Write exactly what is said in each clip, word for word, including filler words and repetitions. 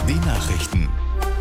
Die Nachrichten.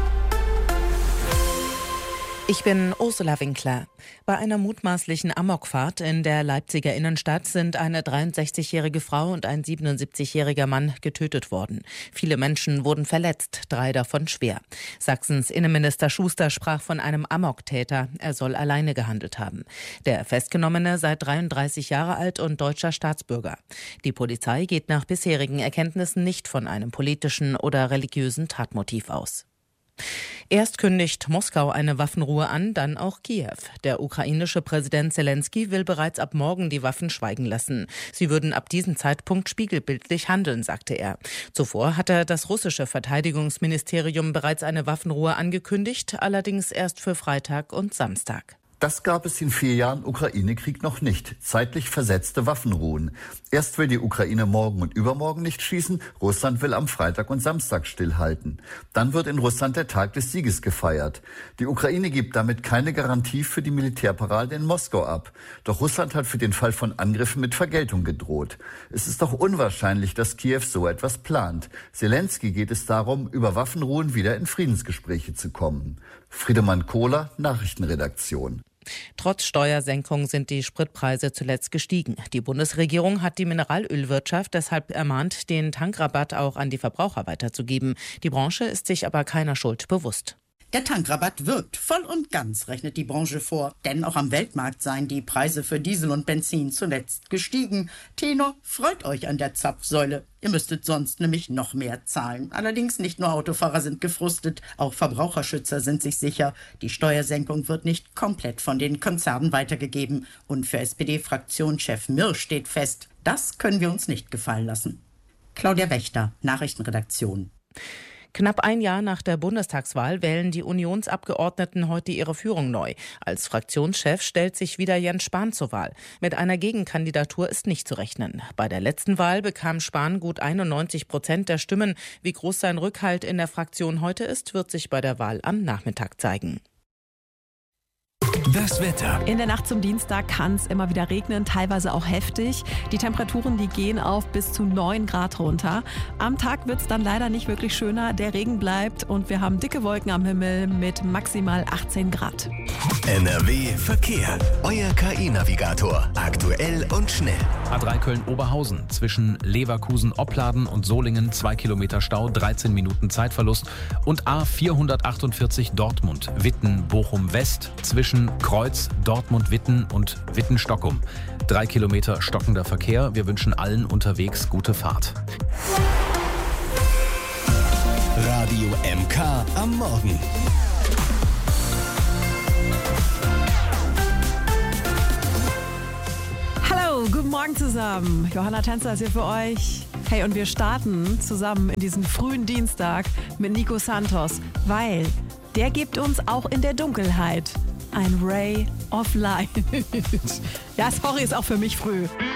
Ich bin Ursula Winkler. Bei einer mutmaßlichen Amokfahrt in der Leipziger Innenstadt sind eine dreiundsechzigjährige Frau und ein siebenundsiebzigjähriger Mann getötet worden. Viele Menschen wurden verletzt, drei davon schwer. Sachsens Innenminister Schuster sprach von einem Amoktäter. Er soll alleine gehandelt haben. Der Festgenommene sei dreiunddreißig Jahre alt und deutscher Staatsbürger. Die Polizei geht nach bisherigen Erkenntnissen nicht von einem politischen oder religiösen Tatmotiv aus. Erst kündigt Moskau eine Waffenruhe an, dann auch Kiew. Der ukrainische Präsident Zelensky will bereits ab morgen die Waffen schweigen lassen. Sie würden ab diesem Zeitpunkt spiegelbildlich handeln, sagte er. Zuvor hatte das russische Verteidigungsministerium bereits eine Waffenruhe angekündigt, allerdings erst für Freitag und Samstag. Das gab es in vier Jahren Ukraine-Krieg noch nicht. Zeitlich versetzte Waffenruhen. Erst will die Ukraine morgen und übermorgen nicht schießen. Russland will am Freitag und Samstag stillhalten. Dann wird in Russland der Tag des Sieges gefeiert. Die Ukraine gibt damit keine Garantie für die Militärparade in Moskau ab. Doch Russland hat für den Fall von Angriffen mit Vergeltung gedroht. Es ist doch unwahrscheinlich, dass Kiew so etwas plant. Zelensky geht es darum, über Waffenruhen wieder in Friedensgespräche zu kommen. Friedemann Kohler, Nachrichtenredaktion. Trotz Steuersenkung sind die Spritpreise zuletzt gestiegen. Die Bundesregierung hat die Mineralölwirtschaft deshalb ermahnt, den Tankrabatt auch an die Verbraucher weiterzugeben. Die Branche ist sich aber keiner Schuld bewusst. Der Tankrabatt wirkt voll und ganz, rechnet die Branche vor. Denn auch am Weltmarkt seien die Preise für Diesel und Benzin zuletzt gestiegen. Tenor, freut euch an der Zapfsäule. Ihr müsstet sonst nämlich noch mehr zahlen. Allerdings nicht nur Autofahrer sind gefrustet, auch Verbraucherschützer sind sich sicher. Die Steuersenkung wird nicht komplett von den Konzernen weitergegeben. Und für S P D-Fraktionschef Mirsch steht fest, das können wir uns nicht gefallen lassen. Claudia Wächter, Nachrichtenredaktion. Knapp ein Jahr nach der Bundestagswahl wählen die Unionsabgeordneten heute ihre Führung neu. Als Fraktionschef stellt sich wieder Jens Spahn zur Wahl. Mit einer Gegenkandidatur ist nicht zu rechnen. Bei der letzten Wahl bekam Spahn gut einundneunzig Prozent der Stimmen. Wie groß sein Rückhalt in der Fraktion heute ist, wird sich bei der Wahl am Nachmittag zeigen. Das Wetter. In der Nacht zum Dienstag kann es immer wieder regnen, teilweise auch heftig. Die Temperaturen, die gehen auf bis zu neun Grad runter. Am Tag wird es dann leider nicht wirklich schöner. Der Regen bleibt und wir haben dicke Wolken am Himmel mit maximal achtzehn Grad. N R W Verkehr. Euer K I-Navigator. Aktuell und schnell. A drei Köln-Oberhausen. Zwischen Leverkusen-Opladen und Solingen zwei Kilometer Stau, dreizehn Minuten Zeitverlust. Und A vierhundertachtundvierzig Dortmund. Witten-Bochum-West. Zwischen Kreuz, Dortmund-Witten und Witten-Stockum. Drei Kilometer stockender Verkehr. Wir wünschen allen unterwegs gute Fahrt. Radio M K am Morgen. Hallo, guten Morgen zusammen. Johanna Tänzer ist hier für euch. Hey, und wir starten zusammen in diesen frühen Dienstag mit Nico Santos, weil der gibt uns auch in der Dunkelheit ein Ray of Light. Ja, sorry, ist auch für mich früh.